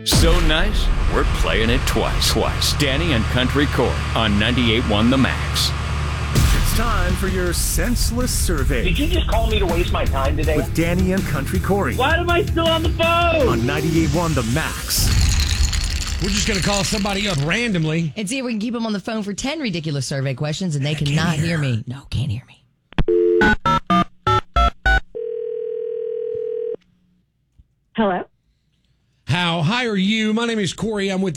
So nice, we're playing it twice. Danny and Country Corey on 98.1 The Max. It's time for your senseless survey. Did you just call me to waste my time today? With Danny and Country Corey. Why am I still on the phone? On 98.1 The Max. We're just going to call somebody up randomly. And see if we can keep them on the phone for 10 ridiculous survey questions, and they cannot hear me. No, can't hear me. Hello? How high are you? My name is Corey. I'm with